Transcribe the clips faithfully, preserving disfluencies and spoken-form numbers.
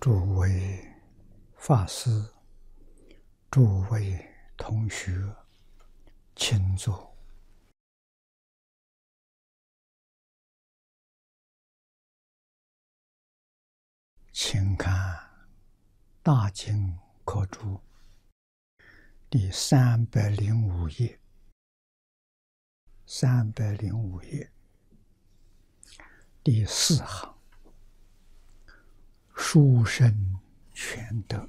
诸位法师、诸位同学，请坐。请看《大经科注》第三百零五页，三百零五页第四行，殊胜全德。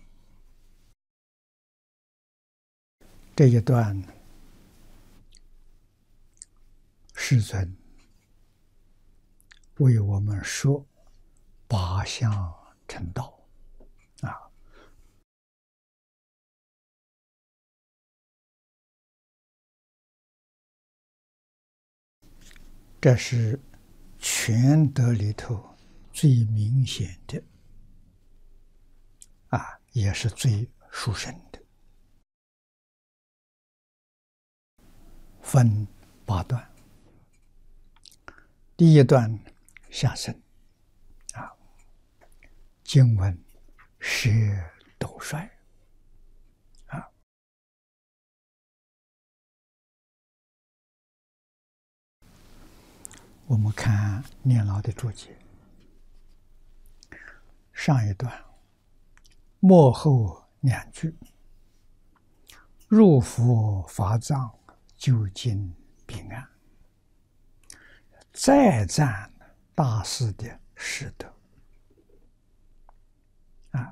这一段，世尊为我们说八相成道啊，这是全德里头最明显的啊，也是最殊胜的。分八段，第一段下生啊，经文十斗率啊，我们看念老的注解，上一段末后两句，入佛法藏，究竟彼岸，再赞大师的师德啊。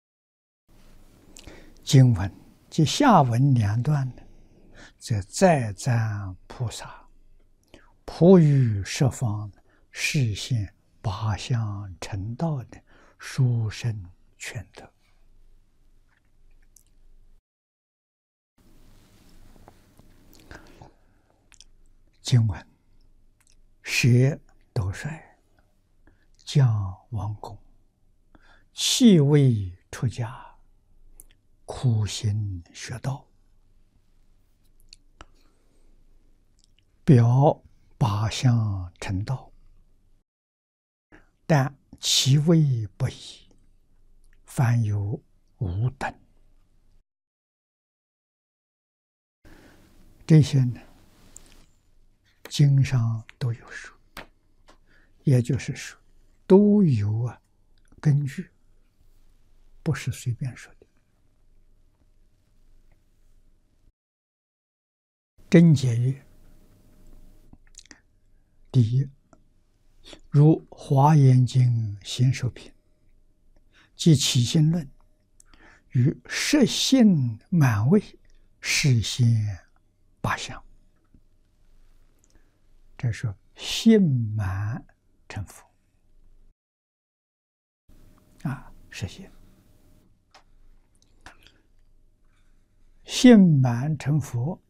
经文即下文两段呢，则再赞菩萨普于十方示现八相成道的殊胜全德。经文：舍斗率，降王公，弃位出家，苦行学道，表八相成道，但其位不一，凡有五等。这些呢，经上都有说，也就是说，都有啊根据，不是随便说的。真解曰：第一，如《华严经》行受品及起信论与实性满位示现八相。这说性满成佛啊，实现性满成佛，